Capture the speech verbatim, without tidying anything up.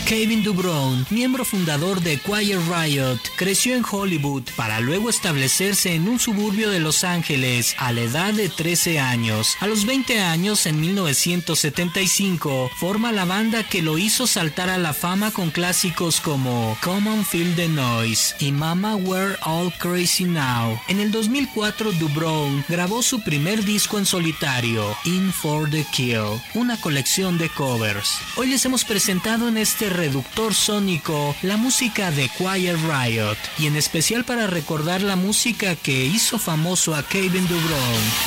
Kevin DuBrow, miembro fundador de Quiet Riot, creció en Hollywood para luego establecerse en un suburbio de Los Ángeles a la edad de trece años. A los veinte años, en mil novecientos setenta y cinco, forma la banda que lo hizo saltar a la fama con clásicos como Come on Feel the Noise y Mama We're All Crazy Now. En el dos mil cuatro, DuBrow grabó su primer disco en solitario, In for the Kill, una colección de covers. Hoy les hemos presentado en este reductor sónico la música de Quiet Riot, y en especial para recordar la música que hizo famoso a Kevin DuBrow.